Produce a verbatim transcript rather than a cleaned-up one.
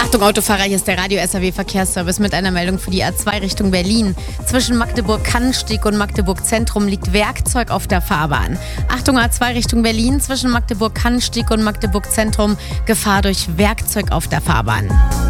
Achtung Autofahrer, hier ist der Radio-S R W Verkehrsservice mit einer Meldung für die A zwei Richtung Berlin. Zwischen Magdeburg-Kannensteg und Magdeburg-Zentrum liegt Werkzeug auf der Fahrbahn. Achtung A zwei Richtung Berlin, zwischen Magdeburg-Kannensteg und Magdeburg-Zentrum Gefahr durch Werkzeug auf der Fahrbahn.